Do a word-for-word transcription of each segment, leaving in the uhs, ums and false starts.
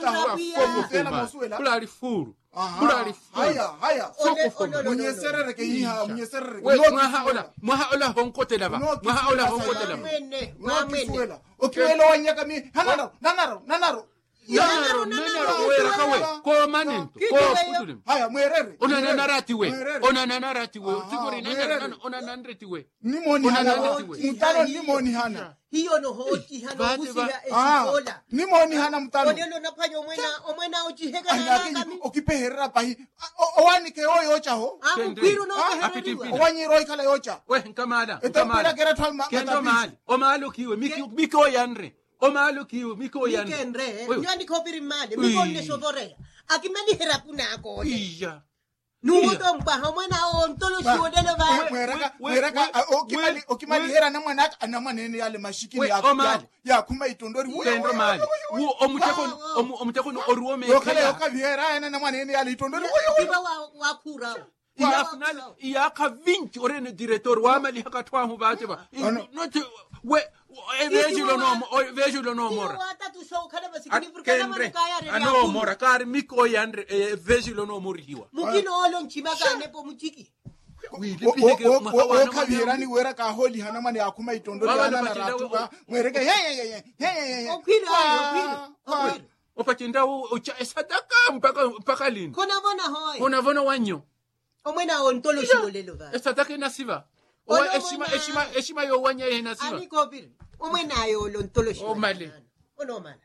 kula alifuru kula alifuru haya haya munyeserere ke hiha munyeserere mwaha ola mwaha ola honkote lava mwaha ola honkote lava mwene mwamene okiwelo wanyaka mi hanaro nanaro nanaro Nanaro, nanaro, wera kawe, ko manento, ko putulim. Haya, mwerere. Ona nanarati we, ona nanarati we, tigori nanaro, ona nanreti we. Nimoni hana, mutano nimoni hana. Hiyo no hoti hana kusiya esikola. Nimoni hana mutano. Onelo napanyo omwena, omwena ojihega na kami. Okipeherera pahi. Owani ke oyo ocha ho. Ah, kwiru no ohereriwa. Owanyi roi kala ocha. We, nkamada, nkamada. Kendo mahali, o mahali kiwe, miko yanre. O malo kiyo miko yan mikendre nyandi kopiri mali miko ne sovorea akimani herapuna akole iya nudo mpa mwana on tolo shiodele ba mweraka mweraka okimali okimali hera na mwana na mwanene yale mashikini ya ya kuma itondori kendo mali wo omuteko omuteko no oruome okale okavihera ena na mwanene yale itondori kiba wa wakura iya final iya ka vinci orene diretor wa mali hakatwa hu bate ba not we vejulo no vejulo no mora wata tu so kale basikini furkana man kaya ano mora kar miko yandre vejulo no murihiwa mukino olo nchimaka nepo muchiki okavihera ni wera ka holi hana mane akuma itondori ana na ratuka mwereke hey hey hey okira okira opachinda ucha esadaka mpaka mpaka lini kona bona hoy kona bona wanyo omwena ontolo shibolelo ba esadaka inasiva o eshima eshima eshima yo wanya yena siva ani kopiri omwena yo lo ntolo shibolelo o mali ono mala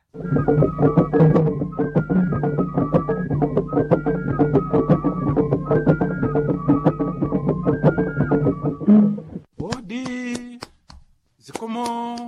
odi zikomo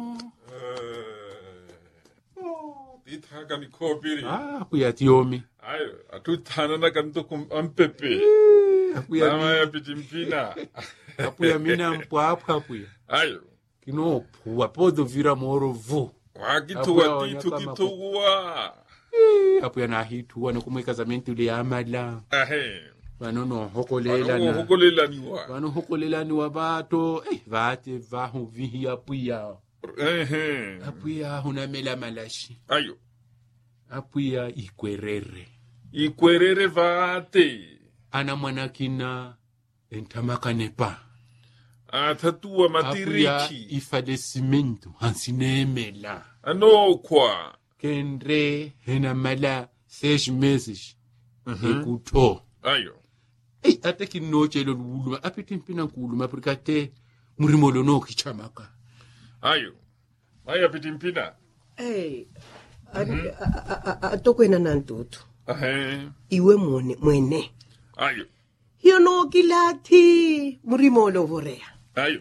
Itaka ni kopiri. Ah, kuyatiomi. Ayo, atutana na kanto kum ampepe. Apuya Nama ya pitimpina. Apuya mina mpwa apuya. Ayo. Kino puwa podo vira moro vu. Wakitu watitu kituwa. Apuya na hitu wana kumweka zamenti uli amala. Ahe. Wanono hokolela na. Wanono hokolela niwa. Wanono hokolela niwa bato. Eh, vate vahu vihi apuya. Ehe. Apuya hunamela malashi. Ayo. Apuya ikwerere. Ikwerere vate. Ana mwanakina entamakanepa. Atatua matiriki. Apuya ifadesimentu hansinemela. Ano kwa. Kendre henamala sesh meses. Ekuto. Ayo. Eh, ate kinoche lo luluma. Apiti mpina kuluma. Prikate murimolo no kichamaka. Ayo. Maya pitimpina. Eh. Atokwena nantutu. Ahe. Iwe mwene mwene. Ayo. Hiyo no kilati murimolo vorea. Ayo.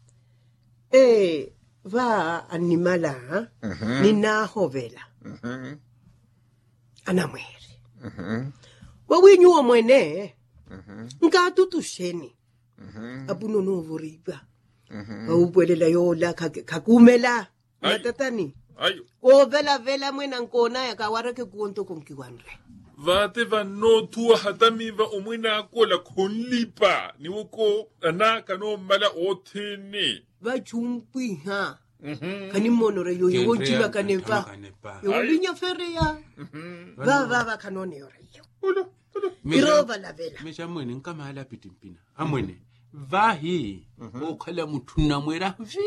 Eh, va animala uh-huh. Nina hovela. Mhm. Ana mwere. Mhm. Wawinyu wa mwene. Mhm. Nga tutusheni. Mhm. Abuno no voriba. Mhm. Wawupelela yola kakumela. Natatani. Ayo. O vela vela mwena nkona ya kawarake kuonto kumkiwanre. Vate va no tua hatami va umwina akola kunlipa. Ni wako anaka no mala otene. Va chumpi ha. Mhm. Kani monore yo yo chiba kanepa. Yo linya fere ya. Mhm. Va va va kanone yo. Ola, ola. Iroba la vela. Mesha mwene nkamala pitimpina. Amwene. Vahi. Okala mutuna mwera. Vi.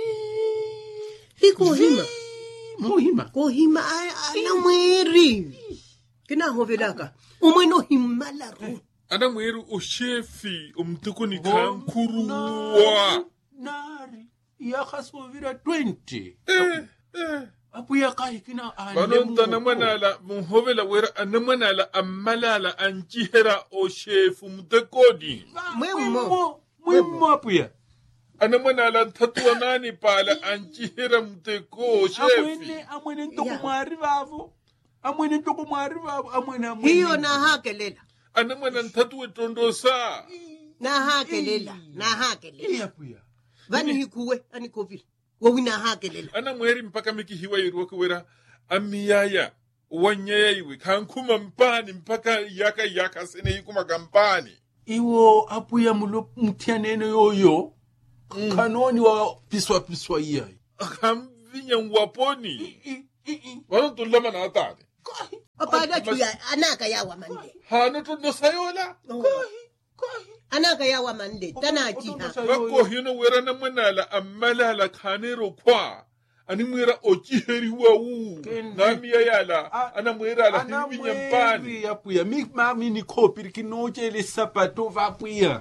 Hiko hima. Muhima. Ko hima ana mweri. Kina hovelaka. Umweno himala ru. Ana mweru o shefi umtuko ni kankuruwa. Nari. Ya khaswo vira twenty. Eh, eh. Apuya kai kina Banonta namanala muhovela wera anamanala amalala anchihera o shefu mtekodi. Mwemo. Mwemo apuya. Anamanala tatua nani pala anchihera mteko shefi. Amwene amwene ntoko mwari vavo. Amwene ntoko mwari vavo. Amwene amwene. Hiyo na hakelela. Anamana tatua tondosa. Na hakelela. Na hakelela. Iya apuya. Vani hikuwe ani kopi. Wawina hakelela. Ana mweri mpaka miki hiwa iruwaka wera amiyaya wanyaya iwe kankuma mpani mpaka yaka yaka sene hikuma gampani. Iwo apuya mulo mtianene yoyo. Mm. Kanoni wa piswa piswa iya. Akamvinya mwaponi. Wano tulama na atade. Apa Wala chuya anaka yawa mande. Hano to no sayola. Kohi, kohi. Anaka yawa mande tana ji ha. Bako hino wera na mwanala amala la kanero kwa. Ani mwera ochiheri wa uu. Na miya yala. Ana mwera la hivi nyampani. Ya puya. Mi mami ni kopiri kinoche le sapato va puya.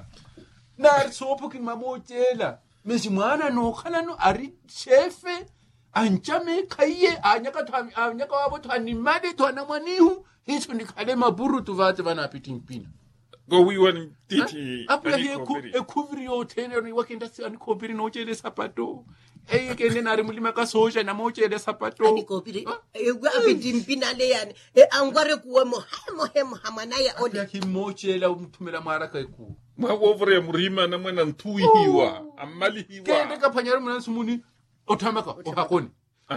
Na sopo ki mamochela. Mesi mwana no kala no ari chefe. Anchame kaiye. Anyaka tuwa anyaka wabo tuwa nimade tuwa namwanihu. Hicho ni kale maburu tuvate vana pitimpina. Go we wani titi. Apu ya hiye ekuviri yote. Ni wakenda si ani kopiri noche le sapato. Eye kende nari mulima ka soja na moche le sapato. Ani kopiri. Ewa apitimpina le yani. E angware kuwe mohemo hemo hamanaya ole. Apu ya ki moche la umtumela maraka eku. Mwa wovre ya murima na mwana ntui hiwa. Amali hiwa. Kende ka panyaru mwana sumuni. Otamaka. Ohakoni.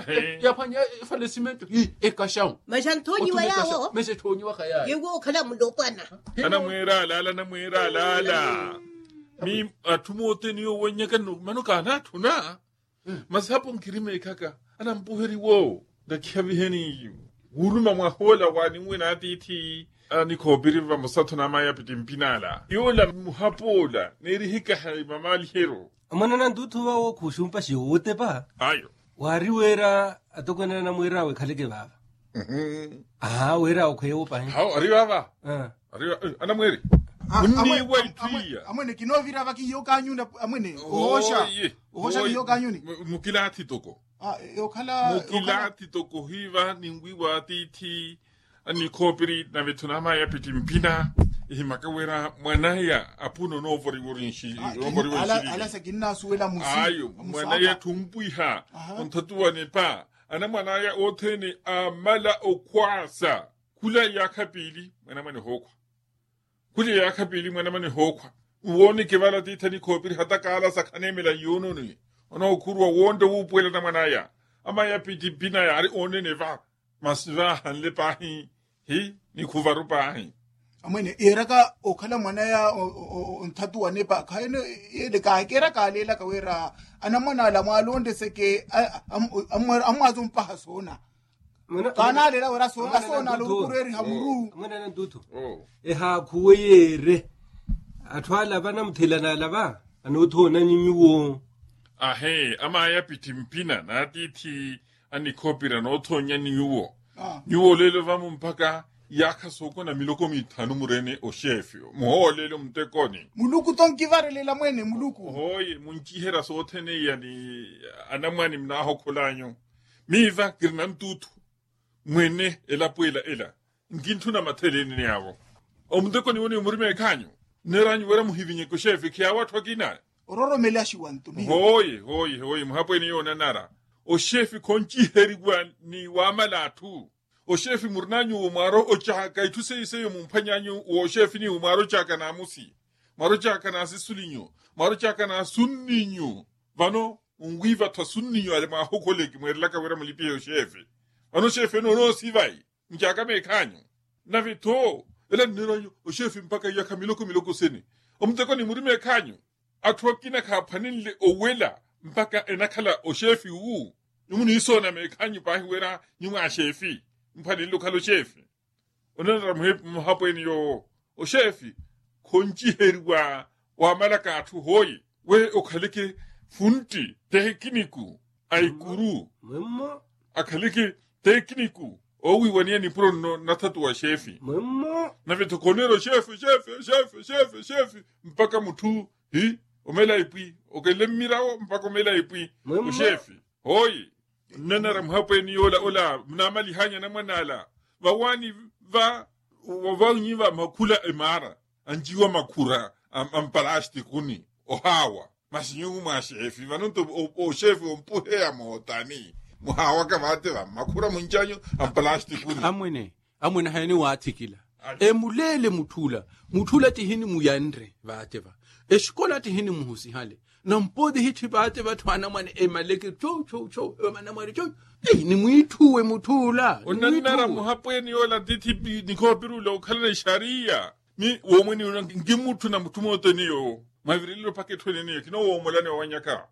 Ya panya fale cimento. E kashao. Mashantonyi wa yao. Mese tonyi wa kaya. Yewo kala mulopana. Ana mwera lala na mwera lala. Mi atumote niyo wenyaka manuka na tuna. Masapo nkirime kaka. Ana mpuheri wo. Da kiavi heni. Uruma mwahola wani mwena titi. Ani kobiri va musato na maya pitimpinala. Yola muhapola. Neri hika hai mamali hero. Amana na ndutu wa kushumpa shiwote pa. Ayo. Wari wera atokana na mwera we khaleke baba. Mhm. Ah wera okhewo pa. Hao ari baba. Ah. Ari ana mweri. Mundi waitria. Amwene kinovira vaki yoka nyunda amwene. Ohosha. Ohosha yoka nyuni. Mukilati toko. Ah yokala mukilati toko hiva ningwi wa titi ani kopiri na vetunama ya pitimpina. Himakawera mwanaya apuno no vori worinshi vori worinshi ala ala sakina suela musi ayo mwanaya tumpuiha ontatua nepa ana mwanaya otene amala okwasa kula yakapili mwana mane hokwa kula yakapili mwana mane hokwa uone kevala titani kopiri hata kala sakanemela yono ni ona okurwa wonde upwela na mwanaya ama ya piti pina ya ari one neva masva hanle pahi hi ni kuvaru pahi amwene eraka okhala mwana ya ntatu wane pa khaene ele ka kera ka lela ka wera ana mwana la mwalonde seke amwa amwazo mpaha sona kana lela wera sona sona lo kureri hamuru mwana na ndutu oh e ha kuwere atwala bana mthelana laba anothona nyinyuwo ahe ama ya pitimpina na titi ani kopira no thonya niwo niwo lelo vamu mpaka yaka soko na miloko mitano murene o chef muholele mtekoni muluku tonkivarelela mwene muluku hoye munkihera sothene yani anamwani mnaho kholanyo miva kirna mtutu mwene elapuela ela ngintu na matheleni yabo omtekoni woni murime khanyo neranyi wera muhivinye ko chef kya watu akina ororo melashi wantu mi hoye hoye hoye muhapo ni yona nara o chef konkiheri gwa ni wamalatu o chef murnanyu umaro o chaka ituse ise mumpanyanyu o chef ni umaro chaka na musi maro chaka na sisulinyo maro chaka na sunninyu vano ungwiva ta sunninyu ale ma hokoleki mwerlaka wera mlipi o chef vano chef no no sivai mchaka mekanyo na vito ela niranyu o chef mpaka yaka miloko miloko sene omteko ni murime kanyo atwakina ka paninle o wela mpaka enakala o chef u numuni isona mekanyo pa wera nyuma chefi mpani lokalo chefi onera mhapo eni yo o chefi konjiherwa wa malaka atu hoyi we okhaleke funti tekniku aikuru mama akhaleke tekniku owi wania ni pro no natatu wa chefi mama na vitu konero chefi chefi chefi chefi chefi mpaka mutu hi omela ipi okele mirao mpaka omela ipi o chefi hoyi nanara mhapo eni yola ola mnamali hanya na mwanala wawani va wawanyi va makula emara anjiwa makura am, ampalasti kuni ohawa masinyungu ma chefi vanonto o, o chefi ompuhe ya mohotani muhawa kavate va makura munjanyo ampalasti kuni amwene amwene hayani watikila emulele muthula muthula tihini muyanre vate va esikola tihini muhusi hale nampodi hithi bate bathwana mwane emaleke cho cho cho emana mwane cho eh ni muithuwe muthula onanara muhapweni yola tithi nikopiru lo khala sharia mi womweni ngimuthu na muthumoto niyo mavirilo pakethweni niyo kino womolane wanyaka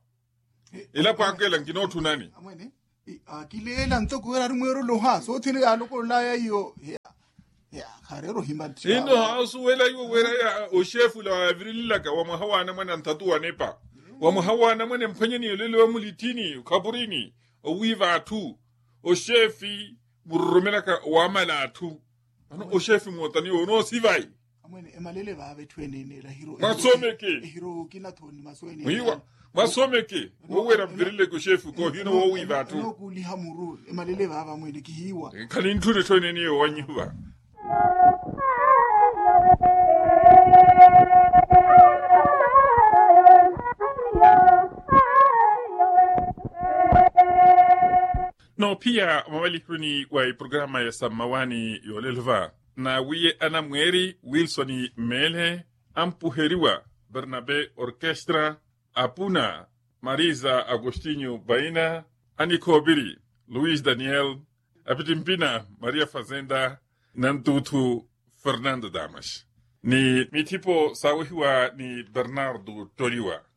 ela pakela ngino thunani amwene akilela ntoko era rumwero loha so thile aloko la ya yo ya kharero himba ino hausu wela yu wera ya o shefu la virilaka wa mahawa na mwana ntatuwa nepa wa mahawa na mwana mpanyani yolele wa mulitini kaburini o wiva atu o shefi murumelaka wa mala atu ano o shefi mwotani ono sivai amwene emalele babe twene la hero masomeke hero kina toni maswene wiwa masomeke wo wera virile ko shefu ko hino wo wiva atu no kuli hamuru emalele baba mwene kihiwa kali nture tone ni wanyiwa no pia mawalihuni wa programa ya samawani yolelva na wiye ana mweri Wilsoni Mele ampuheriwa Bernabe Orchestra apuna Marisa Agostinho Baina Anikobiri Luis Daniel apitimpina Maria Fazenda nantutu Fernando Damas ni mitipo sawihiwa ni Bernardo Toriwa